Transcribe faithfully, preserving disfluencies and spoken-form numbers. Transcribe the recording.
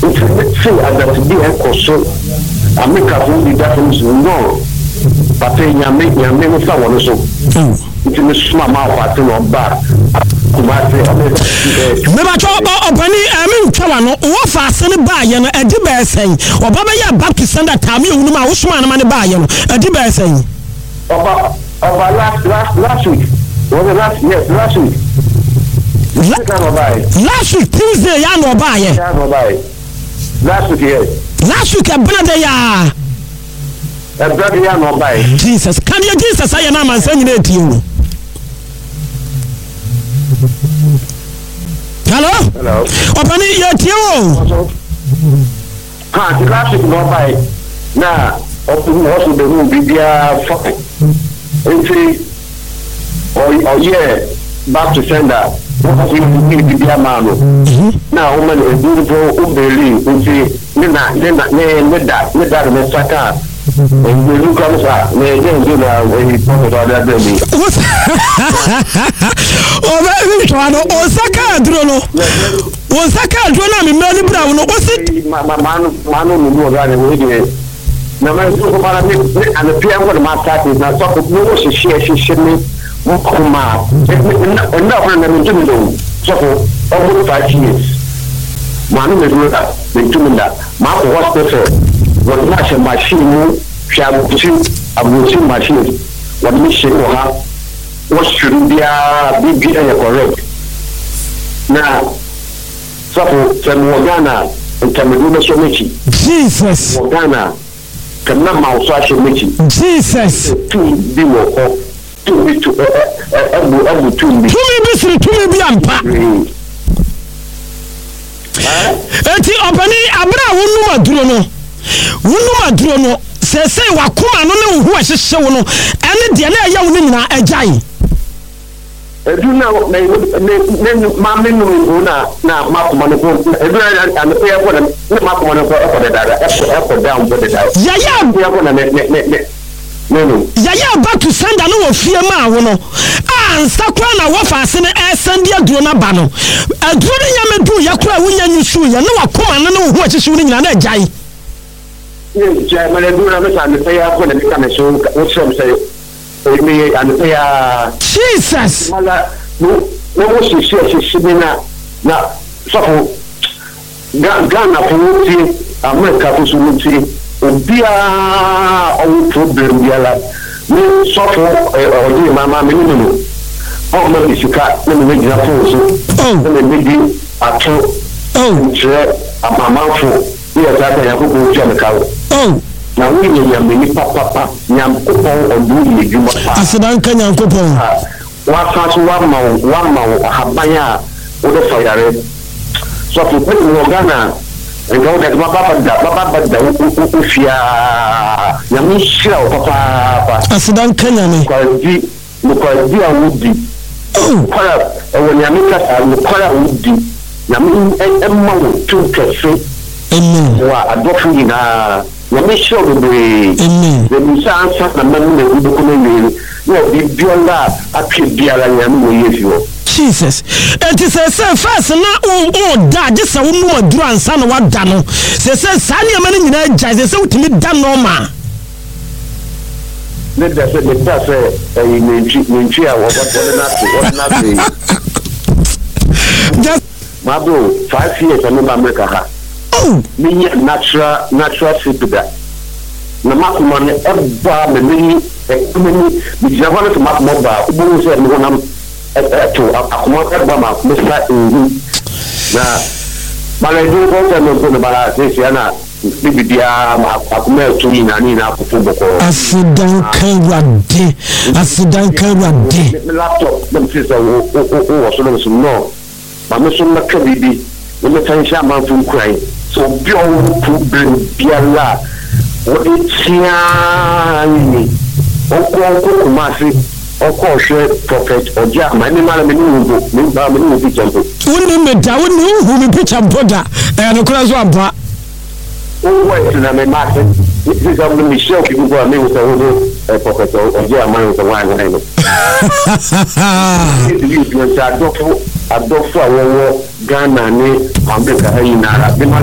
say that be a coso America from the difference no but nyame nyame no fa wono so it me suma ma fa to no ba kuma say me ba cho opani ame ntwa no wo fa ase ne ba ye no edi ba esen oba ba ya back to sender time ehunu ma wo suma na ma ne ba ye no edi ba esen oba oba last last last week was the last yes last week La- last week Tuesday ya no ba ye ya no ba last week yes last week e bana de ya e brother ya no ba Jesus can you Jesus aye na man san nyina etie wo Hello hello opani ye tie wo ha the last week no ba na open was the room bibia fucking entry or or yeah back to sender what we need bibia man now woman is beautiful ubeli entry na na na na da na da na saka and you look at us na dey do na we put other than me o ba mi twa no o saka aduro no o saka aduro na mi mani bra no o si ma ma manu manu no mo ga we dey na ma so ko para mi and pia ko ma start na so ko no se share se share me mo kuma na na na mi tumi do so ko almost five years manu me do that me tumi da ma ko hospital what na she machine mu shabuti abuti machine what me she ko ha what should be a big and correct now so for Ghana and Cameroon so much Jesus Ghana can not mouse so much Jesus to be more to be to ebu ebu to be to me be to me be ampa eti opani abra wonu maduro no wonu maduro no se se wakoma no ne hu ahyehye wo no ene de na ya wo nyina agyae edu na na na ma menu na na ma kuma no ko edu na an pe ya ko na ma kuma no ko e ko da da e ko down bo da da ya ya ya ko na ne ne ne no ya ya back to sender no wo fie ma wo no ansa kwa na wo fa ase ne e sende aduro na ba no aduro ne nya medu ya kura wo nya nyusu ya ne wakoma no ne hu ahyehye wo nyina na agyae ye ja ma edu na me sa ne pe ya ko na me ka me so wo so me say me and they are Jesus mala no no she she she na na so for Ghana for ti America for so ti obia o problem biala me so for o di mama me ni no o ma bi sika me me gina for so me me di ato oh je amama fo ye ta ta ya ko ko je me kawo oh na we ni nyameni papa papa nyankopon odu ye djuma pa asedan ka nyankopon wa fa so wa ma wa ma habanya o de fayare so for pe no Ghana e go de papa da papa da o fia nyami shira o papa papa asedan ka nyame ko di mo ko di awudi oh para e wo nyami ka sa mo para awudi nyami e ma wo tu kefe amen wa adofu ina we sure we amen the musansa na manu na gudu kuma yiri no bi biola apia biala nyame we yefio Jesus it is a first na o o da je se wo mu aduru ansa na wada no se se sa ne ma nyina agya se se wutimi da no ma le da se le da se e ni ni chi a wo ba na se wo na se just ma bro five years no ba America ha oh me natural natural sipida na makuma ne eba me ni e me ni java na makuma ba ubu se me wonam to akuma eba ma mesa ngu na bale do ko se no ko bala se se na bibidia ma akuma to ni na ni na akufu boko asedan kan wade asedan kan wade laptop dem se so o o o so no so no ma me so na ka bibi me tan sha ma fu krai so bio problem biala what it's yani oko oko kumasi oko hwe prophet oja ma ni mara me ni wo me ba me ni wo picture mpo woni me da woni hu me picture boda eh no kura so abra o wa ti na me ma se this am me show people go me wo so wo prophet oja ma wo so wa na no ni ni ni ta do adofo awowo Ghana ni America ayinara